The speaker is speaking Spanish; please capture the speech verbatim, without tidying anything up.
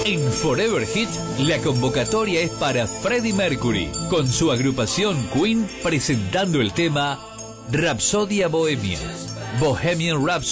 En Forever Hits, la convocatoria es para Freddie Mercury, con su agrupación Queen presentando el tema Rhapsodia Bohemia. Bohemian Rhapsody.